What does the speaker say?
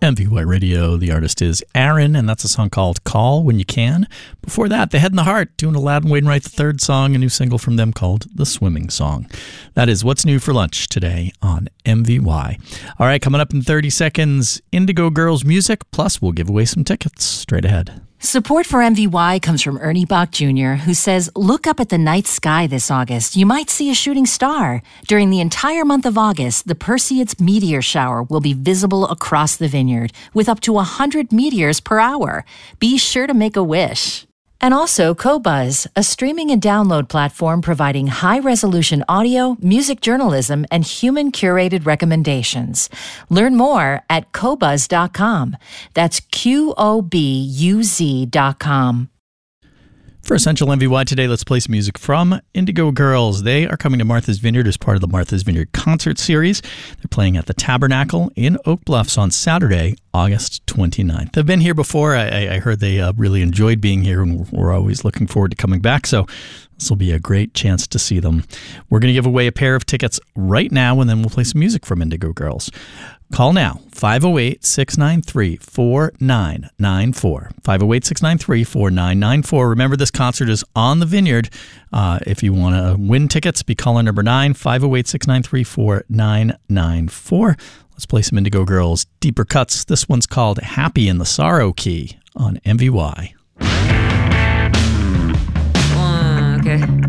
MVY Radio. The artist is Aaron, and that's a song called Call When You Can. Before that, The Head and the Heart, doing Aladdin Wainwright III song, a new single from them called The Swimming Song. That is What's New for Lunch today on MVY. All right, coming up in 30 seconds, Indigo Girls music, plus we'll give away some tickets straight ahead. Support for MVY comes from Ernie Bach Jr., who says, look up at the night sky this August. You might see a shooting star. During the entire month of August, the Perseids meteor shower will be visible across the vineyard with up to 100 meteors per hour. Be sure to make a wish. And also Qobuz, a streaming and download platform providing high-resolution audio, music journalism, and human-curated recommendations. Learn more at Qobuz.com. That's QOBUZ.com. For Essential MVY today, let's play some music from Indigo Girls. They are coming to Martha's Vineyard as part of the Martha's Vineyard concert series. They're playing at the Tabernacle in Oak Bluffs on Saturday, August 29th. They've been here before. I heard they really enjoyed being here, and we're always looking forward to coming back. So this will be a great chance to see them. We're going to give away a pair of tickets right now, and then we'll play some music from Indigo Girls. Call now, 508-693-4994. 508-693-4994. Remember, this concert is on the Vineyard. If you want to win tickets, be caller number 9, 508-693-4994. Let's play some Indigo Girls deeper cuts. This one's called Happy in the Sorrow Key on MVY. Okay.